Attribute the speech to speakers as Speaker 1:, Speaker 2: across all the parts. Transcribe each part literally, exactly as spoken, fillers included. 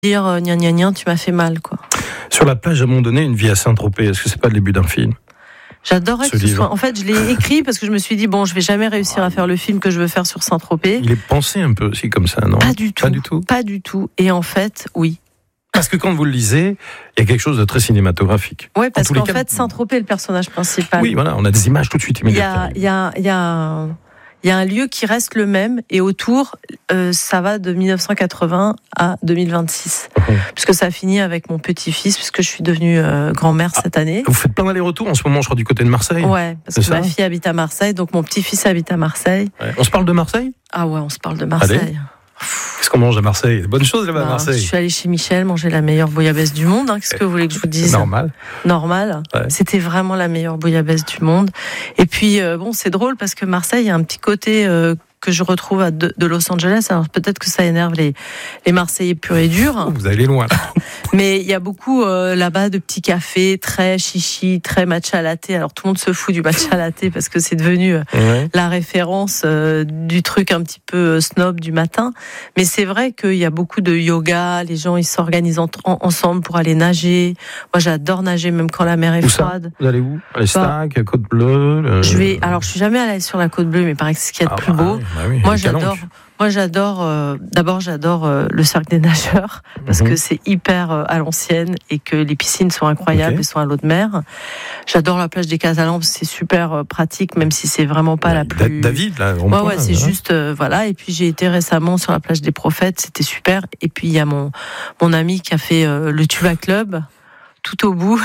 Speaker 1: dire euh, gna gna gna, tu m'as fait mal, quoi.
Speaker 2: Sur la plage, à un moment donné, une vie à Saint-Tropez, est-ce que c'est pas le début d'un film ?
Speaker 1: J'adorerais
Speaker 2: Ce
Speaker 1: que ce
Speaker 2: livre.
Speaker 1: soit. En fait, je l'ai écrit parce que je me suis dit bon, je vais jamais réussir à faire le film que je veux faire sur Saint-Tropez.
Speaker 2: Il est pensé un peu aussi comme ça, non ?
Speaker 1: Pas du tout.
Speaker 2: Pas du tout.
Speaker 1: Pas du tout. Et en fait, oui.
Speaker 2: Parce que quand vous le lisez, il y a quelque chose de très cinématographique.
Speaker 1: Ouais, parce
Speaker 2: tous les
Speaker 1: qu'en
Speaker 2: cas,
Speaker 1: fait, Saint-Tropez est le personnage principal.
Speaker 2: Oui, voilà, on a des images tout de suite
Speaker 1: Il y
Speaker 2: immédiatement.
Speaker 1: a, il y a, il y a, un, il y a un lieu qui reste le même et autour, euh, ça va de dix-neuf cent quatre-vingts à deux mille vingt-six.
Speaker 2: Mhm.
Speaker 1: Puisque ça a fini avec mon petit-fils, puisque je suis devenue euh, grand-mère cette année.
Speaker 2: Vous faites plein d'allers-retours en ce moment, je crois, du côté de Marseille.
Speaker 1: Ouais, parce
Speaker 2: C'est
Speaker 1: que
Speaker 2: ça
Speaker 1: ma fille habite à Marseille, donc mon petit-fils habite à Marseille.
Speaker 2: Ouais. On se parle de Marseille ?
Speaker 1: Ah ouais, on se parle de Marseille.
Speaker 2: Allez. Qu'est-ce qu'on mange à Marseille ? Bonne chose là-bas à
Speaker 1: Bah,
Speaker 2: Marseille.
Speaker 1: je suis allée chez Michel manger la meilleure bouillabaisse du monde. Hein. Qu'est-ce que vous voulez que je vous dise ?
Speaker 2: Normal.
Speaker 1: Normal.
Speaker 2: Ouais.
Speaker 1: C'était vraiment la meilleure bouillabaisse du monde. Et puis, euh, bon, c'est drôle parce que Marseille, il y a un petit côté euh, que je retrouve à de, de Los Angeles. Alors peut-être que ça énerve les, les Marseillais purs et durs.
Speaker 2: Oh, vous allez loin là.
Speaker 1: Mais il y a beaucoup euh, là-bas de petits cafés très chichi, très matcha latte. Alors tout le monde se fout du matcha latte parce que c'est devenu euh,
Speaker 2: Ouais.
Speaker 1: la référence euh, du truc un petit peu euh, snob du matin. Mais c'est vrai qu'il y a beaucoup de yoga, les gens ils s'organisent en, en- ensemble pour aller nager. Moi j'adore nager même quand la mer est
Speaker 2: Où ça ?
Speaker 1: froide.
Speaker 2: Vous allez où ? Les Stacks, Côte Bleue le-
Speaker 1: Je vais, alors je suis jamais allée sur la Côte Bleue, mais il paraît que c'est ce qu'il y a de
Speaker 2: Ah,
Speaker 1: plus
Speaker 2: bah
Speaker 1: beau.
Speaker 2: oui, bah oui,
Speaker 1: Moi
Speaker 2: les
Speaker 1: j'adore.
Speaker 2: calanques.
Speaker 1: Moi j'adore. euh, D'abord j'adore euh, le cercle des nageurs parce
Speaker 2: Mhm.
Speaker 1: que c'est hyper euh, à l'ancienne et que les piscines sont incroyables
Speaker 2: Ok.
Speaker 1: et sont à l'eau de mer. J'adore la plage des Catalans, parce que c'est super euh, pratique, même si c'est vraiment pas la
Speaker 2: Da-
Speaker 1: plus.
Speaker 2: David, là,
Speaker 1: Ouais,
Speaker 2: rond-point,
Speaker 1: ouais, c'est
Speaker 2: là.
Speaker 1: juste, euh, voilà. Et puis j'ai été récemment sur la plage des Prophètes, c'était super. Et puis il y a mon, mon ami qui a fait euh, le Tuba Club, tout au bout.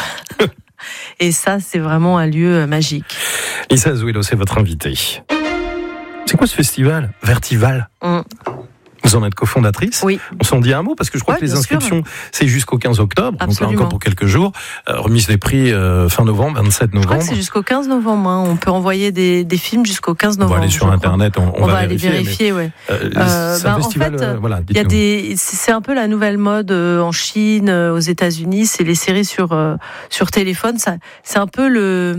Speaker 1: Et ça, c'est vraiment un lieu euh, magique.
Speaker 2: Lisa Azuelo, c'est votre invitée. C'est quoi ce festival ? Vertival.
Speaker 1: Hum.
Speaker 2: Vous en êtes cofondatrice.
Speaker 1: Oui.
Speaker 2: On s'en dit un mot parce que je crois
Speaker 1: Ouais,
Speaker 2: que les
Speaker 1: bien sûr.
Speaker 2: inscriptions, c'est jusqu'au quinze octobre, donc là
Speaker 1: Absolument.
Speaker 2: encore pour quelques jours. Euh, remise des prix euh, fin novembre, vingt-sept
Speaker 1: Je crois
Speaker 2: novembre.
Speaker 1: que c'est jusqu'au quinze novembre. Hein. On peut envoyer des, des films jusqu'au quinze
Speaker 2: On
Speaker 1: novembre.
Speaker 2: va aller sur
Speaker 1: je crois.
Speaker 2: Internet, on, on
Speaker 1: On,
Speaker 2: va,
Speaker 1: va, aller
Speaker 2: vérifier.
Speaker 1: vérifier, ouais.
Speaker 2: mais, euh,
Speaker 1: Euh,
Speaker 2: c'est un
Speaker 1: bah, en
Speaker 2: festival,
Speaker 1: fait,
Speaker 2: euh, voilà,
Speaker 1: Il y a
Speaker 2: dites-nous.
Speaker 1: des, c'est c'est un peu la nouvelle mode euh, en Chine, euh, aux États-Unis. C'est les séries sur euh, sur téléphone. Ça, c'est un peu le,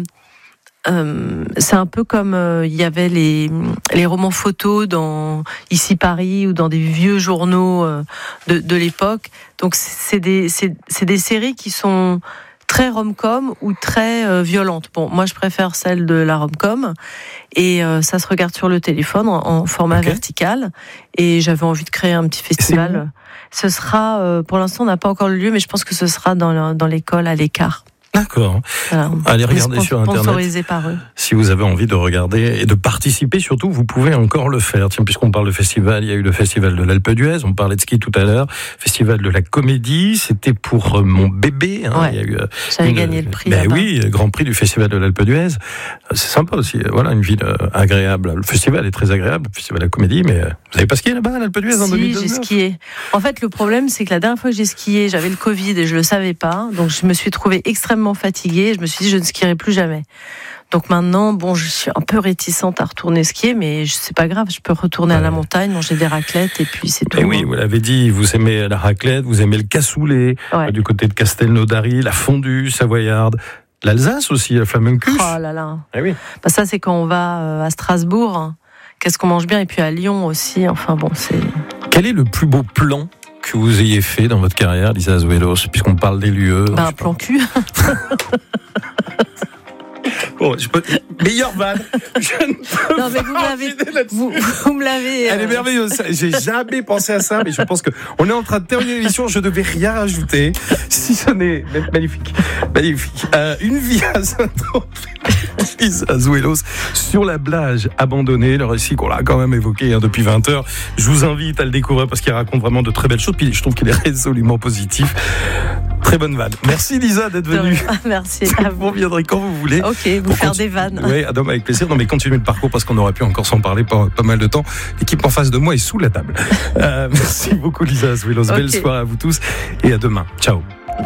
Speaker 1: euh, c'est un peu comme euh, il y avait les les romans photos dans Ici Paris ou dans des vieux journaux euh, de de l'époque. Donc c'est des c'est c'est des séries qui sont très rom-com ou très euh, violente. Bon, moi je préfère celle de la rom-com et euh, ça se regarde sur le téléphone en, en format
Speaker 2: Ok.
Speaker 1: vertical et j'avais envie de créer un petit festival. Ce sera, euh, pour l'instant on n'a pas encore le lieu, mais je pense que ce sera dans, le- dans l'école à l'écart.
Speaker 2: D'accord.
Speaker 1: Voilà.
Speaker 2: Allez regarder
Speaker 1: Spon-
Speaker 2: sur Internet.
Speaker 1: Sponsorisé par eux.
Speaker 2: Si vous avez envie de regarder et de participer, surtout, vous pouvez encore le faire. Tiens, puisqu'on parle de festival, il y a eu le festival de l'Alpe d'Huez, on parlait de ski tout à l'heure, festival de la comédie, c'était pour euh, mon bébé. Hein.
Speaker 1: Ouais.
Speaker 2: Il y a eu, euh,
Speaker 1: J'avais
Speaker 2: une-
Speaker 1: gagné le prix.
Speaker 2: Ben
Speaker 1: là-bas.
Speaker 2: oui, le Grand Prix du festival de l'Alpe d'Huez. Euh, C'est sympa aussi. euh, Voilà, une ville euh, agréable. Le festival est très agréable, le festival de la comédie, mais euh, vous avez pas skié là-bas à l'Alpe d'Huez en
Speaker 1: Si,
Speaker 2: deux mille
Speaker 1: j'ai
Speaker 2: dix-neuf?
Speaker 1: skié. En fait, le problème, c'est que la dernière fois que j'ai skié, j'avais le Covid et je le savais pas. Donc, je me suis trouvée extrêmement fatiguée. Je me suis dit, je ne skierai plus jamais. Donc maintenant, bon, je suis un peu réticente à retourner skier, mais c'est pas grave. Je peux retourner à la
Speaker 2: Ouais.
Speaker 1: montagne, manger des raclettes et puis c'est tout.
Speaker 2: Et oui, vous l'avez dit, vous aimez la raclette, vous aimez le cassoulet,
Speaker 1: Ouais.
Speaker 2: euh, du côté de Castelnaudary, la fondue savoyarde, l'Alsace aussi, la flamencuche.
Speaker 1: Oh là là.
Speaker 2: Eh oui.
Speaker 1: Bah, ça, c'est quand on va euh, à Strasbourg. Qu'est-ce qu'on mange bien? Et puis à Lyon aussi. Enfin bon, c'est.
Speaker 2: Quel est le plus beau plan que vous ayez fait dans votre carrière, Lisa Azuelos, puisqu'on parle des lieux?
Speaker 1: Bah, un plan cul.
Speaker 2: Bon, je peux... Meilleure vanne. Je ne peux
Speaker 1: Non, mais
Speaker 2: pas
Speaker 1: vous me l'avez.
Speaker 2: enchaîner là-dessus.
Speaker 1: Vous, vous me l'avez.
Speaker 2: Elle est
Speaker 1: euh,
Speaker 2: merveilleuse. J'ai jamais pensé à ça, mais je pense que on est en train de terminer l'émission. Je ne devais rien rajouter. Si ce n'est magnifique, magnifique. Euh, une vie à Saint-Tropez. Lisa Azuelos sur la plage abandonnée, le récit qu'on a quand même évoqué hein, depuis vingt heures. Je vous invite à le découvrir parce qu'il raconte vraiment de très belles choses. Puis je trouve qu'il est résolument positif. Très bonne vanne. Merci Lisa d'être
Speaker 1: de
Speaker 2: venue.
Speaker 1: rien. Merci à
Speaker 2: Vous
Speaker 1: vous.
Speaker 2: reviendrez quand vous voulez.
Speaker 1: Ok, vous
Speaker 2: Pour
Speaker 1: faire
Speaker 2: continu-
Speaker 1: des vannes.
Speaker 2: Oui, Adam, avec plaisir. Non, mais continuez le parcours parce qu'on aurait pu encore s'en parler pas, pas mal de temps. L'équipe en face de moi est sous la table. Euh, merci beaucoup, Lisa Azuelos.
Speaker 1: Ok.
Speaker 2: Belle soirée à vous tous et à demain. Ciao.